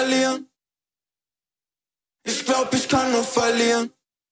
verlieren. Ich glaub, ich kann nur verlieren.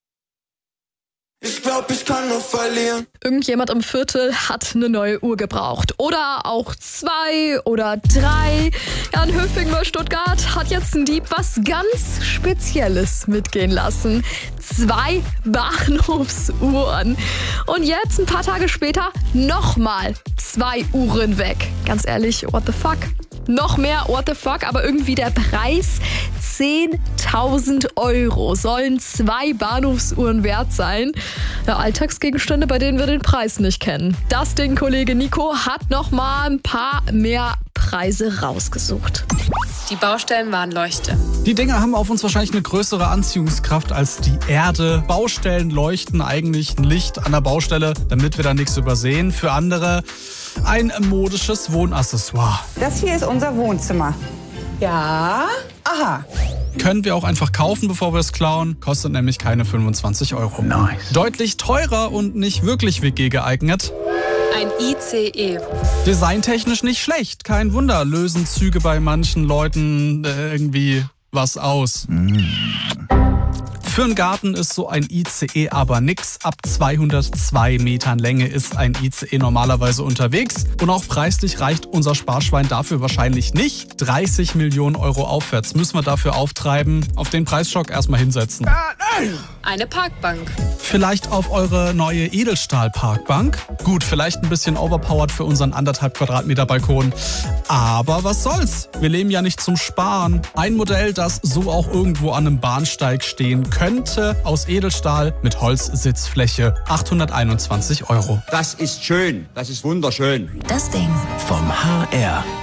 Ich glaub, ich kann nur verlieren. Irgendjemand im Viertel hat eine neue Uhr gebraucht. Oder auch 2 oder 3. Ja, in Höfingen bei Stuttgart hat jetzt ein Dieb was ganz Spezielles mitgehen lassen. 2 Bahnhofsuhren. Und jetzt, ein paar Tage später, nochmal 2 Uhren weg. Ganz ehrlich, what the fuck? Noch mehr what the fuck, aber irgendwie der Preis 10.000 € sollen 2 Bahnhofsuhren wert sein. Ja, Alltagsgegenstände, bei denen wir den Preis nicht kennen. Das Ding, Kollege Nico, hat noch mal ein paar mehr Preise rausgesucht. Die Baustellenwarnleuchte. Die Dinger haben auf uns wahrscheinlich eine größere Anziehungskraft als die Erde. Baustellen leuchten eigentlich ein Licht an der Baustelle, damit wir da nichts übersehen. Für andere ein modisches Wohnaccessoire. Das hier ist unser Wohnzimmer. Ja, aha. Können wir auch einfach kaufen, bevor wir es klauen. Kostet nämlich keine 25 €. Nice. Deutlich teurer und nicht wirklich WG geeignet. Ein ICE. Designtechnisch nicht schlecht. Kein Wunder, lösen Züge bei manchen Leuten irgendwie was aus. Für einen Garten ist so ein ICE aber nix. Ab 202 Metern Länge ist ein ICE normalerweise unterwegs. Und auch preislich reicht unser Sparschwein dafür wahrscheinlich nicht. 30 Millionen € aufwärts müssen wir dafür auftreiben. Auf den Preisschock erstmal hinsetzen. Eine Parkbank. Vielleicht auf eure neue Edelstahl-Parkbank. Gut, vielleicht ein bisschen overpowered für unseren 1,5 Quadratmeter Balkon. Aber was soll's? Wir leben ja nicht zum Sparen. Ein Modell, das so auch irgendwo an einem Bahnsteig stehen könnte, aus Edelstahl mit Holzsitzfläche. 821 €. Das ist schön, das ist wunderschön. Das Ding. Vom HR.